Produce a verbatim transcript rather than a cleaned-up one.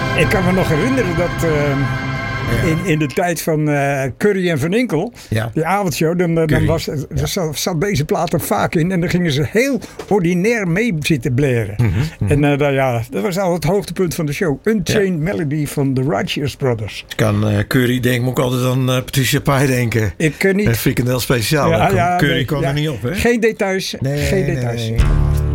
Ik kan me nog herinneren dat uh, ja. in, in de tijd van uh, Curry en Van Inkel, ja. die avondshow, dan, dan was, ja. zat, zat deze plaat er vaak in. En dan gingen ze heel ordinair mee zitten blaren. Mm-hmm, mm-hmm. En uh, ja, dat was al het hoogtepunt van de show. Unchained ja. Melody van The Righteous Brothers. Ik kan uh, Curry denk ik ook altijd aan uh, Patricia Pai denken. Ik uh, niet. Dat vind ik een heel speciaal. Ja, ja, Curry nee, kwam ja. er niet op, hè? Geen details. Nee, geen details. Nee, nee.